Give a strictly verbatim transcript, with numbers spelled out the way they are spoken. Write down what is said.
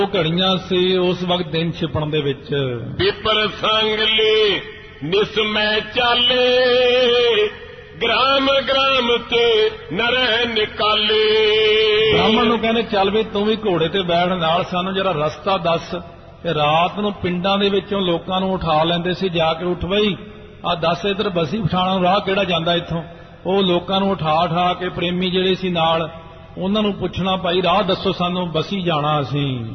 ਘੜੀਆਂ ਸੀ ਉਸ ਵਕਤ ਦਿਨ ਛਿਪਣ ਦੇ ਵਿੱਚ। ਵਿਪਰ ਸੰਗ ਲੇ ਨਿਸਮੈ ਚਾਲੇ, ਗ੍ਰਾਮ ਗ੍ਰਾਮ ਤੇ ਨਰਹਿ ਨਿਕਾਲੇ। ਬ੍ਰਾਹਮਣ ਨੂੰ ਕਹਿੰਦੇ ਚੱਲ ਵੀ ਤੂੰ ਵੀ ਘੋੜੇ ਤੇ ਬੈਠ, ਨਾਲ ਸਾਨੂੰ ਜਰਾ ਰਸਤਾ ਦੱਸ। ਤੇ ਰਾਤ ਨੂੰ ਪਿੰਡਾਂ ਦੇ ਵਿੱਚੋਂ ਲੋਕਾਂ ਨੂੰ ਉਠਾ ਲੈਂਦੇ ਸੀ, ਜਾ ਕੇ ਉੱਠ ਬਈ ਆ ਦੱਸ ਇੱਧਰ ਬਸੀ ਪਠਾਣਾ ਨੂੰ ਰਾਹ ਕਿਹੜਾ ਜਾਂਦਾ ਇੱਥੋਂ। ਉਹ ਲੋਕਾਂ ਨੂੰ ਉਠਾ ਉਠਾ ਕੇ ਪ੍ਰੇਮੀ ਜਿਹੜੇ ਸੀ ਨਾਲ ਉਹਨਾਂ ਨੂੰ ਪੁੱਛਣਾ, ਭਾਈ ਰਾਹ ਦੱਸੋ ਸਾਨੂੰ, ਬਸੀ ਜਾਣਾ ਅਸੀਂ।